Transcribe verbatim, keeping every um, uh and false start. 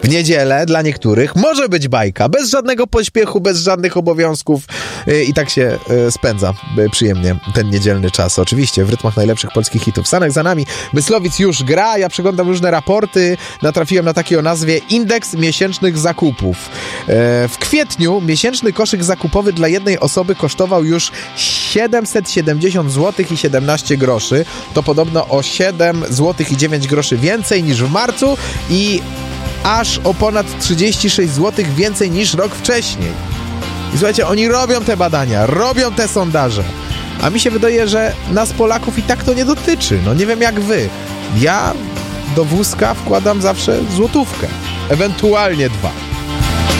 W niedzielę dla niektórych może być bajka, bez żadnego pośpiechu, bez żadnych obowiązków yy, i tak się yy, spędza yy, przyjemnie ten niedzielny czas. Oczywiście w rytmach najlepszych polskich hitów. Sanek za nami, Myslowic już gra, ja przeglądam różne raporty, natrafiłem na taki o nazwie Indeks Miesięcznych Zakupów. Yy, w kwietniu miesięczny koszyk zakupowy dla jednej osoby kosztował już siedemset siedemdziesiąt złotych i siedemnaście groszy. To podobno o siedem złotych i dziewięć groszy więcej niż w marcu i aż o ponad trzydzieści sześć złotych więcej niż rok wcześniej. I słuchajcie, oni robią te badania, robią te sondaże, a mi się wydaje, że nas Polaków i tak to nie dotyczy. No nie wiem jak wy. Ja do wózka wkładam zawsze złotówkę, ewentualnie dwa.